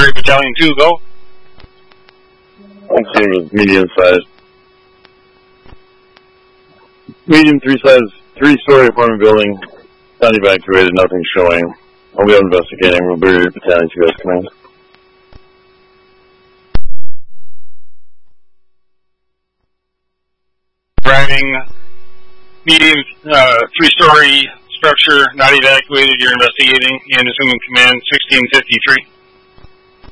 Blueberry Battalion 2, go. I'm seeing it medium size. Medium 3-story apartment building. Not evacuated, nothing showing. I'll be out investigating. Blueberry Battalion 2 guys command. Driving medium 3-story structure, not evacuated, you're investigating. And assuming command 1653.